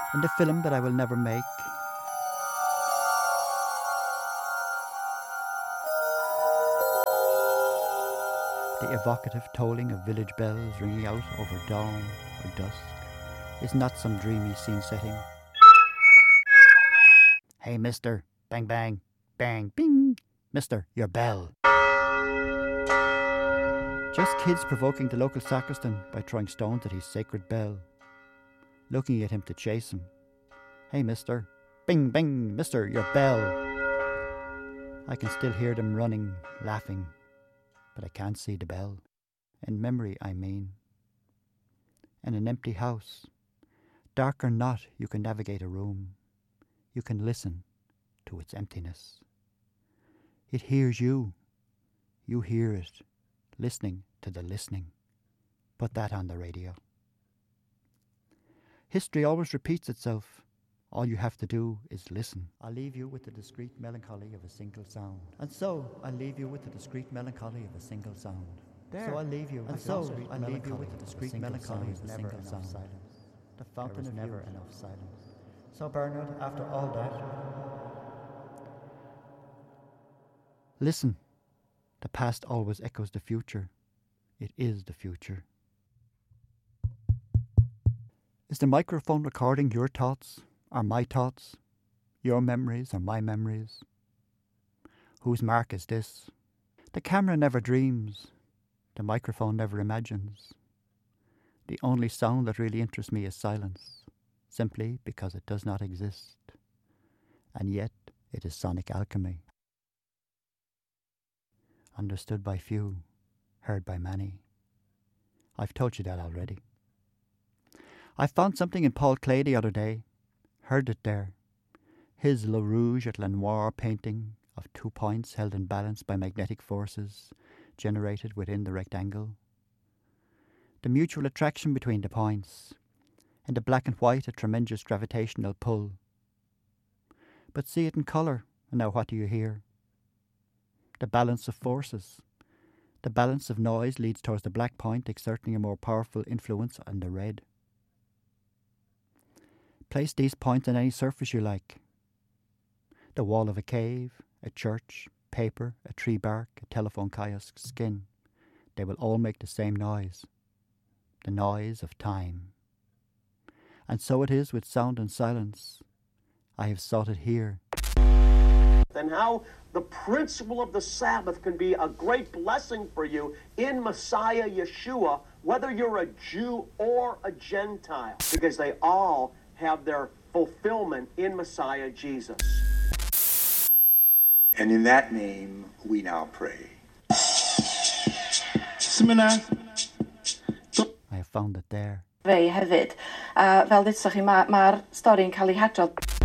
In the film that I will never make, the evocative tolling of village bells ringing out over dawn or dusk is not some dreamy scene setting. Hey, mister, bang, bang, bang, bing, mister, your bell. Just kids provoking the local sacristan by throwing stones at his sacred bell, looking at him to chase him. Hey, mister, bing, bing, mister, your bell. I can still hear them running, laughing, but I can't see the bell. In memory, I mean. In an empty house, dark or not, you can navigate a room. You can listen to its emptiness. It hears you. You hear it, listening to the listening. Put that on the radio. History always repeats itself. All you have to do is listen. I'll leave you with the discreet melancholy of a single sound. And so I'll leave you with the discreet melancholy of a single sound. There. So I'll leave you. And so I'll leave you with the discreet melancholy of a single sound. The fountain of never enough silence. So Bernard, after all that, listen. The past always echoes the future. It is the future. Is the microphone recording your thoughts? Are my thoughts, your memories or my memories? Whose mark is this? The camera never dreams. The microphone never imagines. The only sound that really interests me is silence, simply because it does not exist. And yet it is sonic alchemy. Understood by few, heard by many. I've told you that already. I found something in Paul Klee the other day. Heard it there. His Le Rouge et Le Noir painting of 2 points held in balance by magnetic forces generated within the rectangle. The mutual attraction between the points. In the black and white, a tremendous gravitational pull. But see it in colour, and now what do you hear? The balance of forces. The balance of noise leads towards the black point exerting a more powerful influence on the red. Place these points on any surface you like. The wall of a cave, a church, paper, a tree bark, a telephone kiosk, skin. They will all make the same noise. The noise of time. And so it is with sound and silence. I have sought it here. And how the principle of the Sabbath can be a great blessing for you in Messiah Yeshua, whether you're a Jew or a Gentile, because they all have their fulfillment in Messiah Jesus. And in that name we now pray. I have found it there. Fe hefyd, fel ddudsoch chi, mae'r stori'n cael ei hadrodd